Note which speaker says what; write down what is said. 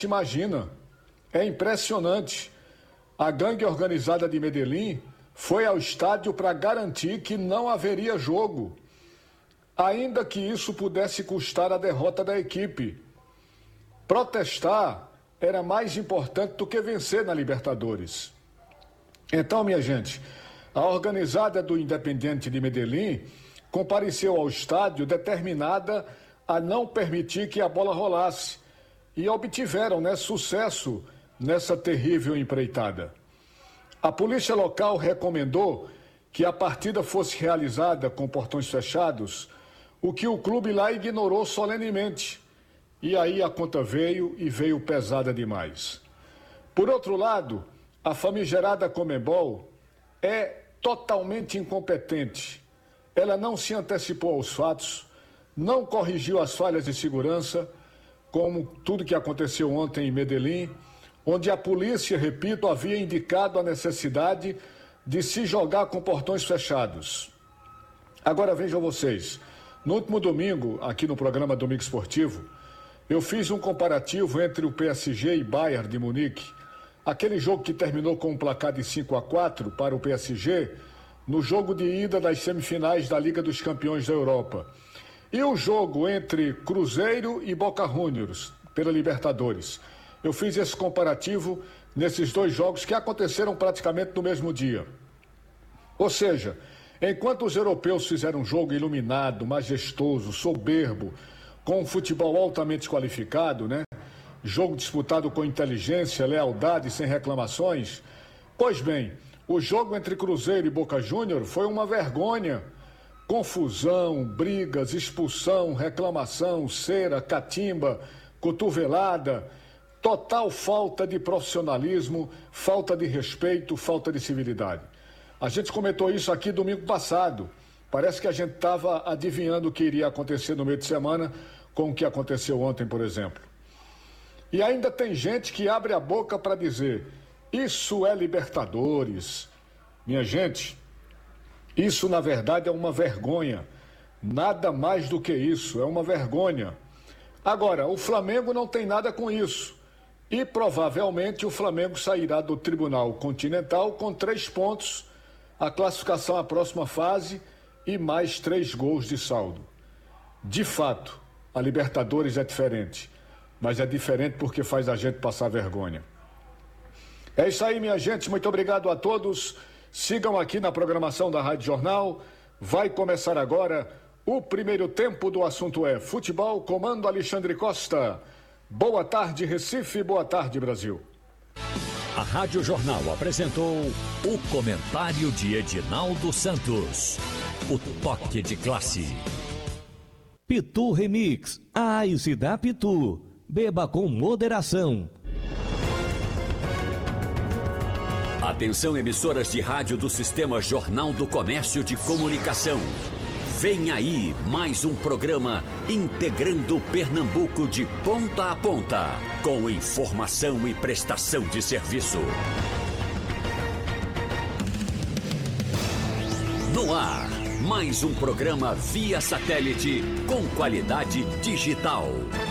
Speaker 1: imagina. É impressionante. A gangue organizada de Medellín foi ao estádio para garantir que não haveria jogo, ainda que isso pudesse custar a derrota da equipe. Protestar era mais importante do que vencer na Libertadores. Então, minha gente, a organizada do Independiente de Medellín compareceu ao estádio determinada a não permitir que a bola rolasse e obtiveram, sucesso nessa terrível empreitada. A polícia local recomendou que a partida fosse realizada com portões fechados, o que o clube lá ignorou solenemente. E aí a conta veio e veio pesada demais. Por outro lado, a famigerada Conmebol é totalmente incompetente. Ela não se antecipou aos fatos, não corrigiu as falhas de segurança, como tudo que aconteceu ontem em Medellín, onde a polícia, repito, havia indicado a necessidade de se jogar com portões fechados. Agora vejam vocês, no último domingo, aqui no programa Domingo Esportivo, eu fiz um comparativo entre o PSG e Bayern de Munique, aquele jogo que terminou com um placar de 5-4 para o PSG, no jogo de ida das semifinais da Liga dos Campeões da Europa. E o jogo entre Cruzeiro e Boca Juniors, pela Libertadores. Eu fiz esse comparativo nesses dois jogos que aconteceram praticamente no mesmo dia. Ou seja, enquanto os europeus fizeram um jogo iluminado, majestoso, soberbo, com um futebol altamente qualificado, jogo disputado com inteligência, lealdade, sem reclamações. Pois bem, o jogo entre Cruzeiro e Boca Juniors foi uma vergonha. Confusão, brigas, expulsão, reclamação, cera, catimba, cotovelada, total falta de profissionalismo, falta de respeito, falta de civilidade. A gente comentou isso aqui domingo passado. Parece que a gente estava adivinhando o que iria acontecer no meio de semana com o que aconteceu ontem, por exemplo. E ainda tem gente que abre a boca para dizer: isso é Libertadores. Minha gente, isso na verdade é uma vergonha. Nada mais do que isso, é uma vergonha. Agora, o Flamengo não tem nada com isso. E provavelmente o Flamengo sairá do Tribunal Continental com 3 pontos, a classificação à próxima fase e mais 3 gols de saldo. De fato, a Libertadores é diferente, mas é diferente porque faz a gente passar vergonha. É isso aí, minha gente, muito obrigado a todos. Sigam aqui na programação da Rádio Jornal. Vai começar agora o primeiro tempo do assunto é futebol, comando Alexandre Costa. Boa tarde, Recife, boa tarde, Brasil.
Speaker 2: A Rádio Jornal apresentou o comentário de Edinaldo Santos. O toque de classe.
Speaker 3: Pitu Remix, a Ice da Pitu. Beba com moderação.
Speaker 2: Atenção, emissoras de rádio do Sistema Jornal do Comércio de Comunicação. Vem aí mais um programa integrando Pernambuco de ponta a ponta, com informação e prestação de serviço. No ar, mais um programa via satélite com qualidade digital.